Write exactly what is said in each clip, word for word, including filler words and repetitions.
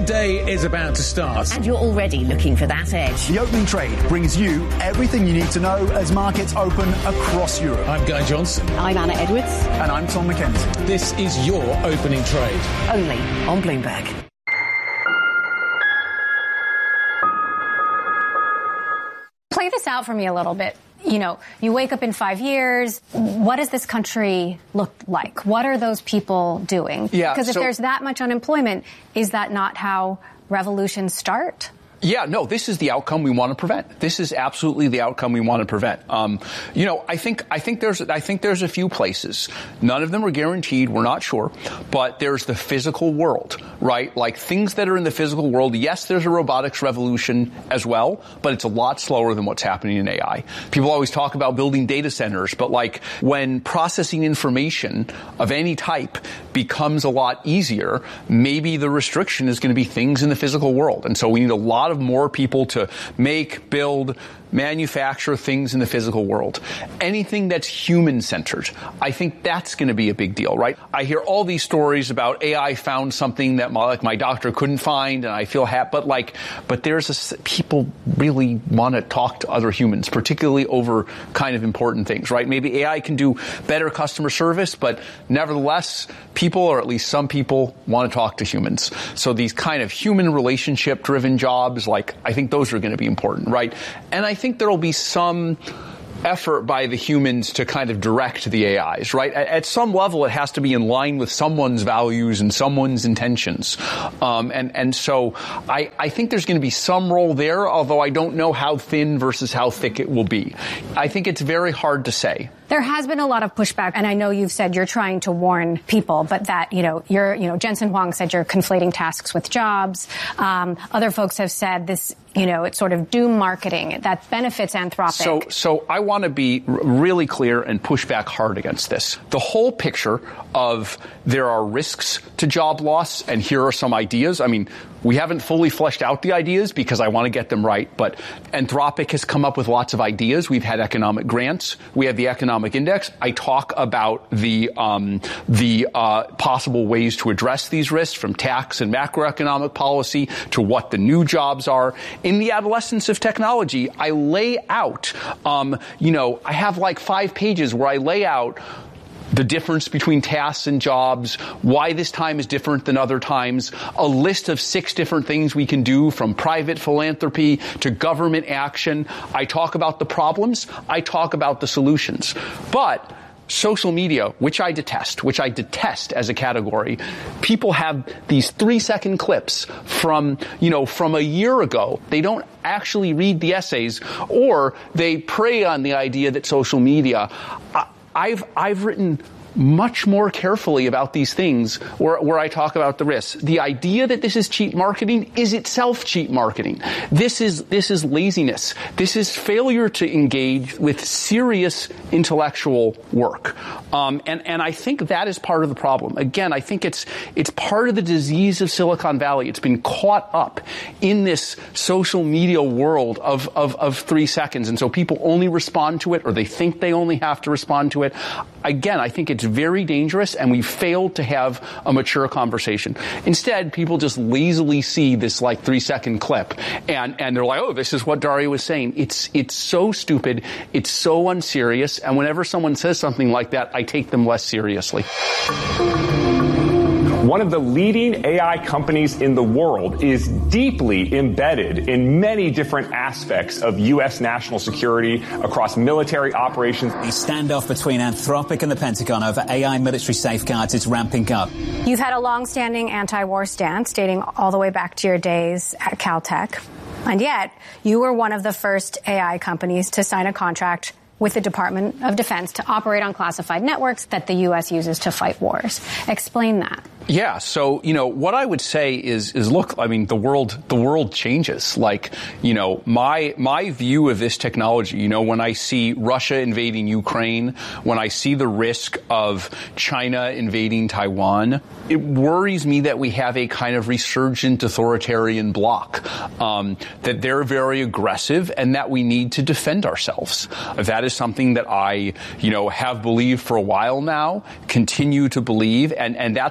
day is about to start. And you're already looking for that edge. The Opening Trade brings you everything you need to know as markets open across Europe. I'm Guy Johnson. I'm Anna Edwards. And I'm Tom McKenzie. This is your Opening Trade. Only on Bloomberg. Play this out for me a little bit. You know, you wake up in five years. What does this country look like? What are those people doing? Yeah, because if so, there's that much unemployment, is that not how revolutions start? Yeah, no, this is the outcome we want to prevent. This is absolutely the outcome we want to prevent. Um, you know, I think I think there's I think there's a few places. None of them are guaranteed. We're not sure, but there's the physical world, right? Like things that are in the physical world. Yes, there's a robotics revolution as well, but it's a lot slower than what's happening in A I. People always talk about building data centers, but like when processing information of any type becomes a lot easier, maybe the restriction is going to be things in the physical world, and so we need a lot of more people to make, build, manufacture things in the physical world. Anything that's human-centered, I think that's going to be a big deal, right? I hear all these stories about A I found something that my, like my doctor couldn't find, and I feel happy. But like, but there's a, people really want to talk to other humans, particularly over kind of important things, right? Maybe A I can do better customer service, but nevertheless, people, or at least some people, want to talk to humans. So these kind of human relationship-driven jobs, like I think those are going to be important, right? And I I think there will be some effort by the humans to kind of direct the A Is, right? At, at some level, it has to be in line with someone's values and someone's intentions. Um, and, and so I, I think there's going to be some role there, although I don't know how thin versus how thick it will be. I think it's very hard to say. There has been a lot of pushback, and I know you've said you're trying to warn people, but that, you know, you're, you know, Jensen Huang said you're conflating tasks with jobs. Um, other folks have said this, you know, it's sort of doom marketing that benefits Anthropic. So, so I want to be r- really clear and push back hard against this. The whole picture of there are risks to job loss, and here are some ideas. I mean, we haven't fully fleshed out the ideas because I want to get them right, but Anthropic has come up with lots of ideas. We've had economic grants. We have the economic index. I talk about the um, the uh, possible ways to address these risks, from tax and macroeconomic policy to what the new jobs are. In the adolescence of technology, I lay out, um, you know, I have like five pages where I lay out the difference between tasks and jobs, why this time is different than other times, a list of six different things we can do, from private philanthropy to government action. I talk about the problems. I talk about the solutions. But social media, which I detest, which I detest as a category, people have these three-second clips from, you know, from a year ago. They don't actually read the essays, or they prey on the idea that social media... I, I've I've written much more carefully about these things where, where I talk about the risks. The idea that this is cheap marketing is itself cheap marketing. This is this is laziness. This is failure to engage with serious intellectual work. Um, and, and I think that is part of the problem. Again, I think it's it's part of the disease of Silicon Valley. It's been caught up in this social media world of, of, of three seconds. And so people only respond to it, or they think they only have to respond to it. Again, I think it's very dangerous, and we failed to have a mature conversation. Instead, people just lazily see this like three second clip, and, and they're like, oh, this is what Daria was saying. It's, it's so stupid. It's so unserious. And whenever someone says something like that, I take them less seriously. One of the leading A I companies in the world is deeply embedded in many different aspects of U S national security across military operations. The standoff between Anthropic and the Pentagon over A I military safeguards is ramping up. You've had a long-standing anti-war stance dating all the way back to your days at Caltech. And yet, you were one of the first A I companies to sign a contract with the Department of Defense to operate on classified networks that the U S uses to fight wars. Explain that. Yeah. So, you know, what I would say is, is look, I mean, the world, the world changes. Like, you know, my, my view of this technology, you know, when I see Russia invading Ukraine, when I see the risk of China invading Taiwan, it worries me that we have a kind of resurgent authoritarian bloc, um, that they're very aggressive and that we need to defend ourselves. That is something that I, you know, have believed for a while now, continue to believe. And, and that's why a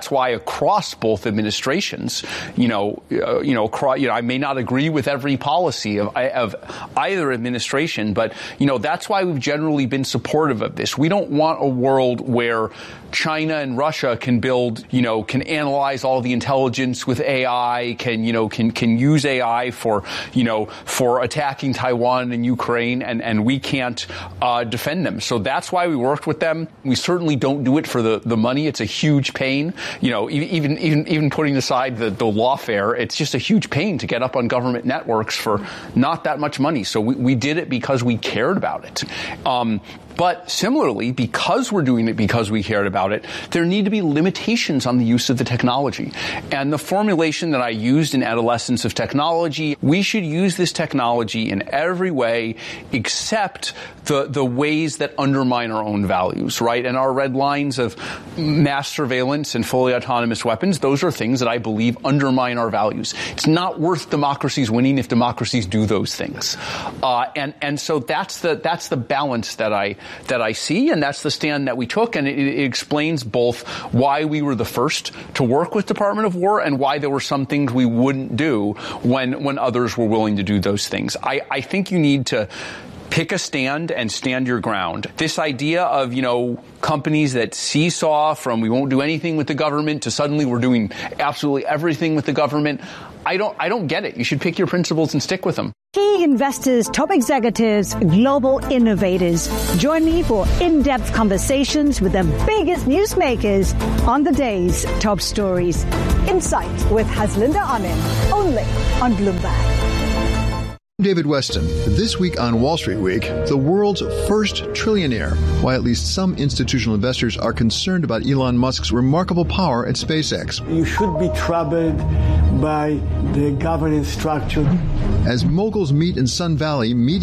across both administrations. You know, uh, you know, across, you know, I may not agree with every policy of, of either administration, but you know, that's why we've generally been supportive of this. We don't want a world where China and Russia can build, you know, can analyze all the intelligence with A I, can, you know, can, can use A I for, you know, for attacking Taiwan and Ukraine, and, and we can't uh, defend them. So that's why we worked with them. We certainly don't do it for the, the money. It's a huge pain. You know, even, even, even putting aside the, the lawfare, it's just a huge pain to get up on government networks for not that much money. So we, we did it because we cared about it. Um, But similarly, because we're doing it because we cared about it, there need to be limitations on the use of the technology. And the formulation that I used in Adolescence of Technology, we should use this technology in every way except the, the ways that undermine our own values, right? And our red lines of mass surveillance and fully autonomous weapons, those are things that I believe undermine our values. It's not worth democracies winning if democracies do those things. Uh, and, and so that's the, that's the balance that I, that I see, and that's the stand that we took, and it, it explains both why we were the first to work with Department of War and why there were some things we wouldn't do when when others were willing to do those things. I, I think you need to pick a stand and stand your ground. This idea of, you know, companies that seesaw from we won't do anything with the government to suddenly we're doing absolutely everything with the government, I don't I don't get it. You should pick your principles and stick with them. Key investors, top executives, global innovators. Join me for in-depth conversations with the biggest newsmakers on the day's top stories. Insight with Haslinda Anand, only on Bloomberg. David Weston. This week on Wall Street Week, the world's first trillionaire. Why at least some institutional investors are concerned about Elon Musk's remarkable power at SpaceX. You should be troubled by the governance structure. As moguls meet in Sun Valley, media